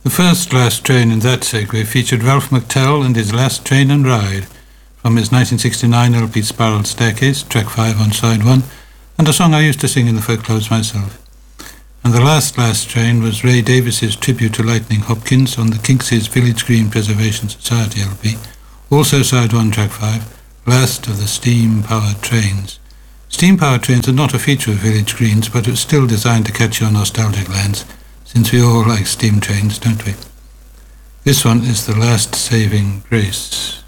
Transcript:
The first Last Train in that segue featured Ralph McTell and his Last Train and Ride from his 1969 LP Spiral Staircase, track 5 on side 1, and a song I used to sing in the folk clubs myself. And the last Train was Ray Davis's tribute to Lightning Hopkins on the Kinks' Village Green Preservation Society LP, also side 1, track 5, Last of the Steam-Powered Trains. Steam-powered trains are not a feature of Village Greens, but it was still designed to catch your nostalgic lands, since we all like steam trains, don't we? This one is The Last Saving Grace.